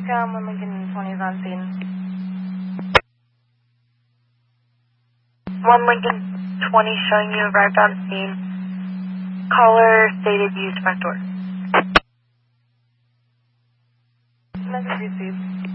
Unicom, 1 Lincoln 20 is on scene. 1 Lincoln 20 showing you arrived on scene. Caller stated use front door. Message received.